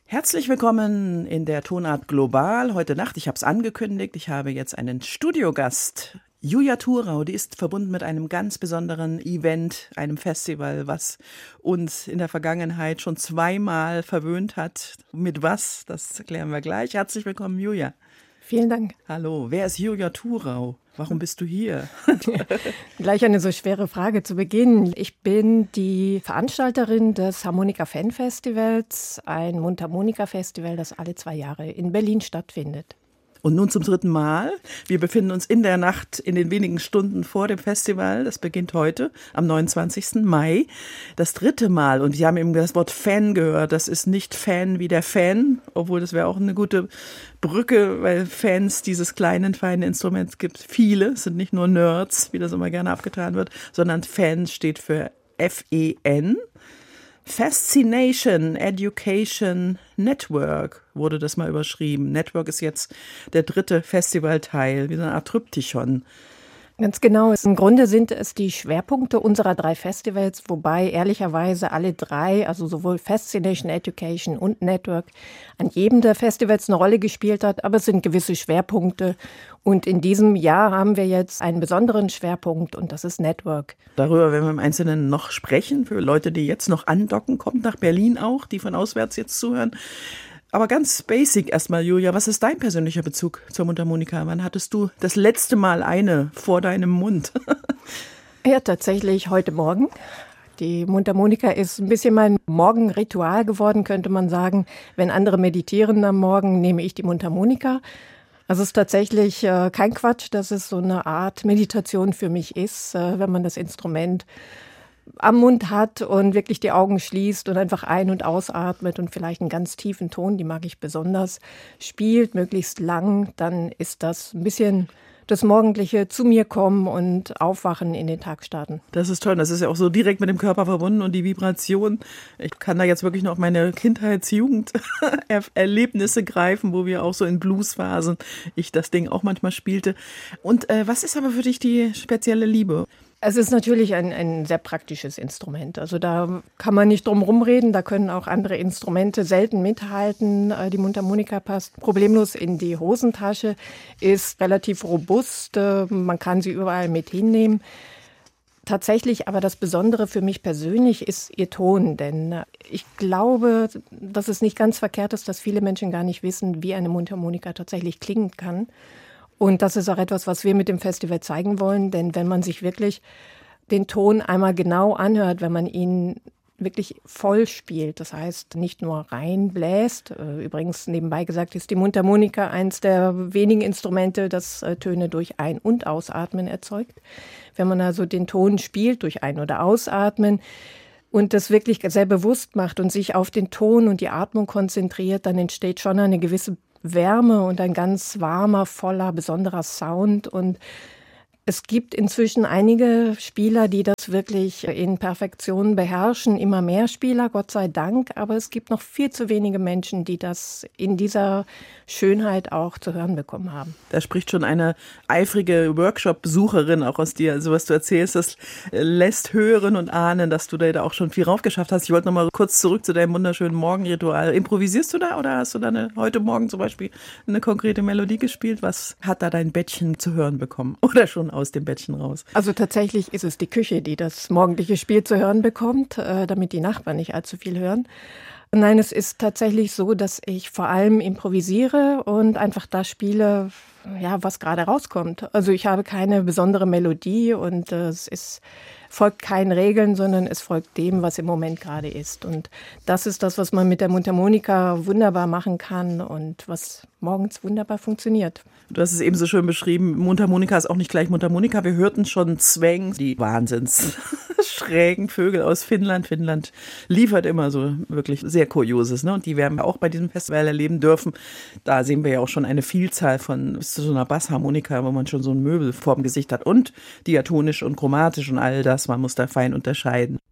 Herzlich willkommen in der Tonart Global. Heute Nacht, ich habe es angekündigt, ich habe jetzt einen Studiogast. Julia Thurau, die ist verbunden mit einem ganz besonderen Event, einem Festival, was uns in der Vergangenheit schon zweimal verwöhnt hat. Mit was? Das klären wir gleich. Herzlich willkommen, Julia. Vielen Dank. Hallo, wer ist Julia Thurau? Warum bist du hier? Gleich eine so schwere Frage zu Beginn. Ich bin die Veranstalterin des Harmonika Fan Festivals, ein Mundharmonika-Festival, das alle 2 Jahre in Berlin stattfindet. Und nun zum 3. Mal. Wir befinden uns in der Nacht in den wenigen Stunden vor dem Festival. Das beginnt heute, am 29. Mai. Das 3. Mal. Und wir haben eben das Wort Fan gehört. Das ist nicht Fan wie der Fan, obwohl das wäre auch eine gute Brücke, weil Fans dieses kleinen, feinen Instruments gibt viele. Es sind nicht nur Nerds, wie das immer gerne abgetan wird, sondern Fan steht für F-E-N. Fascination Education Network wurde das mal überschrieben. Network ist jetzt der 3. Festivalteil, wie so eine Art Tryptychon. Ganz genau. Im Grunde sind es die Schwerpunkte unserer 3 Festivals, wobei ehrlicherweise alle 3, also sowohl Fascination Education und Network, an jedem der Festivals eine Rolle gespielt hat. Aber es sind gewisse Schwerpunkte. Und in diesem Jahr haben wir jetzt einen besonderen Schwerpunkt und das ist Network. Darüber werden wir im Einzelnen noch sprechen. Für Leute, die jetzt noch andocken, kommt nach Berlin auch, die von auswärts jetzt zuhören. Aber ganz basic erstmal, Julia, was ist dein persönlicher Bezug zur Mundharmonika? Wann hattest du das letzte Mal eine vor deinem Mund? Ja, tatsächlich heute Morgen. Die Mundharmonika ist ein bisschen mein Morgenritual geworden, könnte man sagen. Wenn andere meditieren am Morgen, nehme ich die Mundharmonika. Also es ist tatsächlich kein Quatsch, dass es so eine Art Meditation für mich ist, wenn man das Instrument am Mund hat und wirklich die Augen schließt und einfach ein- und ausatmet und vielleicht einen ganz tiefen Ton, die mag ich besonders, spielt, möglichst lang, dann ist das ein bisschen das morgendliche zu mir kommen und aufwachen, in den Tag starten. Das ist toll. Das ist ja auch so direkt mit dem Körper verbunden und die Vibration. Ich kann da jetzt wirklich noch meine Kindheits-Jugend-Erlebnisse greifen, wo wir auch so in Bluesphasen ich das Ding auch manchmal spielte. Und was ist aber für dich die spezielle Liebe? Es ist natürlich ein sehr praktisches Instrument. Also da kann man nicht drum rumreden. Da können auch andere Instrumente selten mithalten. Die Mundharmonika passt problemlos in die Hosentasche, ist relativ robust. Man kann sie überall mit hinnehmen. Tatsächlich aber das Besondere für mich persönlich ist ihr Ton, denn ich glaube, dass es nicht ganz verkehrt ist, dass viele Menschen gar nicht wissen, wie eine Mundharmonika tatsächlich klingen kann. Und das ist auch etwas, was wir mit dem Festival zeigen wollen, denn wenn man sich wirklich den Ton einmal genau anhört, wenn man ihn wirklich voll spielt, das heißt nicht nur reinbläst, übrigens nebenbei gesagt ist die Mundharmonika eins der wenigen Instrumente, das Töne durch Ein- und Ausatmen erzeugt. Wenn man also den Ton spielt durch Ein- oder Ausatmen und das wirklich sehr bewusst macht und sich auf den Ton und die Atmung konzentriert, dann entsteht schon eine gewisse Wärme und ein ganz warmer, voller, besonderer Sound. Und es gibt inzwischen einige Spieler, die das wirklich in Perfektion beherrschen. Immer mehr Spieler, Gott sei Dank. Aber es gibt noch viel zu wenige Menschen, die das in dieser Schönheit auch zu hören bekommen haben. Da spricht schon eine eifrige Workshop-Besucherin auch aus dir. Also was du erzählst, das lässt hören und ahnen, dass du da auch schon viel raufgeschafft hast. Ich wollte noch mal kurz zurück zu deinem wunderschönen Morgenritual. Improvisierst du da oder hast du da heute Morgen zum Beispiel eine konkrete Melodie gespielt? Was hat da dein Bettchen zu hören bekommen? Oder schon aus dem Bettchen raus? Also tatsächlich ist es die Küche, die das morgendliche Spiel zu hören bekommt, damit die Nachbarn nicht allzu viel hören. Nein, es ist tatsächlich so, dass ich vor allem improvisiere und einfach das spiele, ja, was gerade rauskommt. Also ich habe keine besondere Melodie und folgt keinen Regeln, sondern es folgt dem, was im Moment gerade ist. Und das ist das, was man mit der Mundharmonika wunderbar machen kann und was morgens wunderbar funktioniert. Du hast es eben so schön beschrieben, Mundharmonika ist auch nicht gleich Mundharmonika. Wir hörten schon Zwäng, die wahnsinns schrägen Vögel aus Finnland. Finnland liefert immer so wirklich sehr Kurioses, ne? Und die werden wir auch bei diesem Festival erleben dürfen. Da sehen wir ja auch schon eine Vielzahl von bis zu so einer Bassharmonika, wo man schon so ein Möbel vorm Gesicht hat und diatonisch und chromatisch und all das. Man muss da fein unterscheiden.